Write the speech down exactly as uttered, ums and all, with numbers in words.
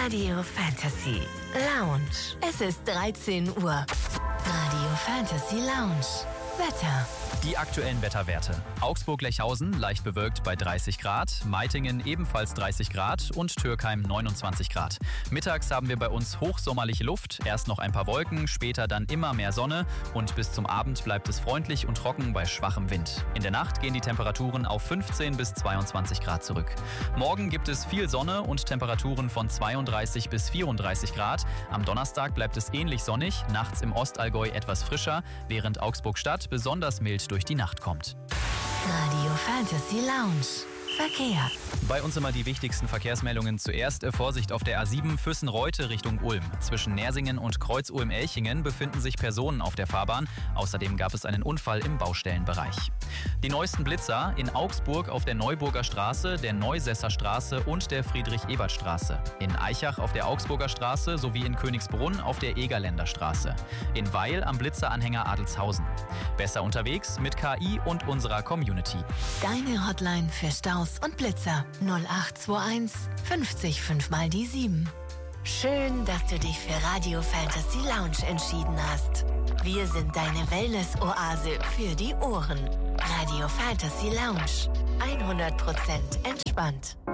Radio Fantasy Lounge. Es ist dreizehn Uhr. Radio Fantasy Lounge. Wetter. Die aktuellen Wetterwerte. Augsburg-Lechhausen leicht bewölkt bei dreißig Grad, Meitingen ebenfalls dreißig Grad und Türkheim neunundzwanzig Grad. Mittags haben wir bei uns hochsommerliche Luft, erst noch ein paar Wolken, später dann immer mehr Sonne und bis zum Abend bleibt es freundlich und trocken bei schwachem Wind. In der Nacht gehen die Temperaturen auf fünfzehn bis zweiundzwanzig Grad zurück. Morgen gibt es viel Sonne und Temperaturen von zweiunddreißig bis vierunddreißig Grad. Am Donnerstag bleibt es ähnlich sonnig, nachts im Ostallgäu etwas frischer, während Augsburg-Stadt besonders mild durch die Nacht kommt. Radio Fantasy Lounge. Verkehr. Bei uns immer die wichtigsten Verkehrsmeldungen. Zuerst Vorsicht auf der A sieben Füssen-Reute Richtung Ulm. Zwischen Nersingen und Kreuz-Ulm-Elchingen befinden sich Personen auf der Fahrbahn. Außerdem gab es einen Unfall im Baustellenbereich. Die neuesten Blitzer in Augsburg auf der Neuburger Straße, der Neusesser Straße und der Friedrich-Ebert-Straße. In Aichach auf der Augsburger Straße sowie in Königsbrunn auf der Egerländer Straße. In Weil am Blitzeranhänger Adelshausen. Besser unterwegs mit K I und unserer Community. Deine Hotline für Staus und Blitzer null acht zwei eins fünfzig fünf mal die sieben. Schön, dass du dich für Radio Fantasy Lounge entschieden hast. Wir sind deine Wellness-Oase für die Ohren. Radio Fantasy Lounge. hundert Prozent entspannt.